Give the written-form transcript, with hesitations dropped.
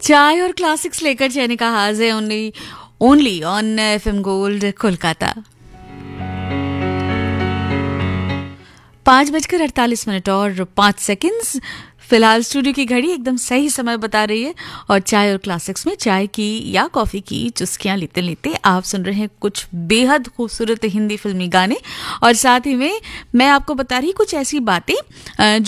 चाय और क्लासिक्स लेकर चैनी का हाज है only only on FM gold Kolkata. 5:48 और 5 सेकंड्स। फिलहाल स्टूडियो की घड़ी एकदम सही समय बता रही है और चाय और क्लासिक्स में चाय की या कॉफी की चुस्कियां लेते लेते आप सुन रहे हैं कुछ बेहद खूबसूरत हिंदी फिल्मी गाने और साथ ही में मैं आपको बता रही कुछ ऐसी बातें